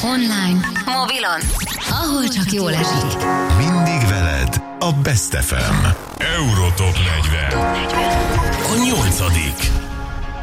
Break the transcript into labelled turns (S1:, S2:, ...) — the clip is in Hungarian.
S1: online, mobilon, ahol csak jól esik.
S2: Mindig veled a Best FM.
S3: Eurotop 40. A 8.